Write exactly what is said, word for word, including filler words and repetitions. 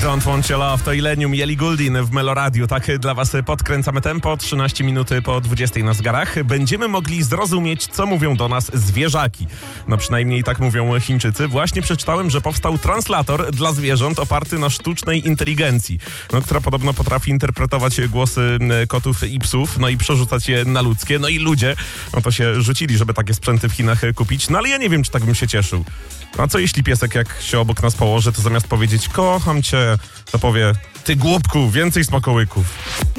Don't Want Your Love to Illenium i Ellie Goulding w Meloradiu. Tak dla was podkręcamy tempo. trzynaście minuty po dwudziestej na zegarach. Będziemy mogli zrozumieć, co mówią do nas zwierzaki. No przynajmniej tak mówią Chińczycy. Właśnie przeczytałem, że powstał translator dla zwierząt oparty na sztucznej inteligencji, no, która podobno potrafi interpretować głosy kotów i psów, no i przerzucać je na ludzkie. No i ludzie, no to się rzucili, żeby takie sprzęty w Chinach kupić. No ale ja nie wiem, czy tak bym się cieszył. A co jeśli piesek, jak się obok nas położy, to zamiast powiedzieć kocham cię, to powie ty głupku, więcej smakołyków.